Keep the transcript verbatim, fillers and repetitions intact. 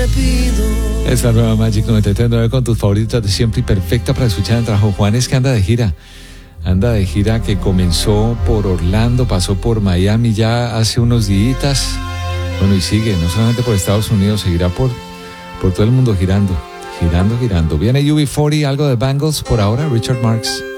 te pido. Esta nueva Magic noventa y tres punto nueve con tus favoritos de siempre y perfecta para escuchar en trabajo. Juanes, que anda de gira. Anda de gira que comenzó por Orlando, pasó por Miami ya hace unos días. Bueno, y sigue, no solamente por Estados Unidos, seguirá por, por todo el mundo girando, girando, girando. Viene U B cuarenta, algo de Bangles por ahora, Richard Marx.